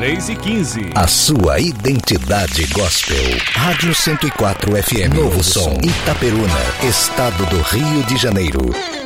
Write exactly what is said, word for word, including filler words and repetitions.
três e quinze. A sua identidade gospel. Rádio cento e quatro F M. Novo Som. Itaperuna, estado do Rio de Janeiro.